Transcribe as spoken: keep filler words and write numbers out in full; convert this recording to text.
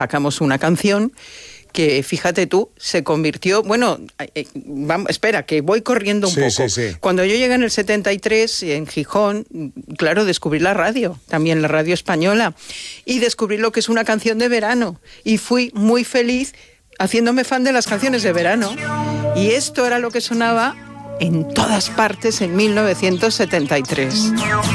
sacamos una canción que, fíjate tú, se convirtió... Bueno, eh, vamos, espera, que voy corriendo un sí, poco. Sí, sí. Cuando yo llegué en el setenta y tres, en Gijón, claro, descubrí la radio, también la radio española, y descubrí lo que es una canción de verano. Y fui muy feliz haciéndome fan de las canciones de verano. Y esto era lo que sonaba en todas partes en mil novecientos setenta y tres.